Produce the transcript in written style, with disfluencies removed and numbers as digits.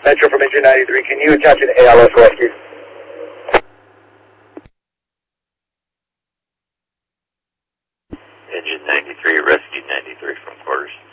Metro from Engine 93, can you attach an ALS rescue? Engine 93, rescue 93 from quarters.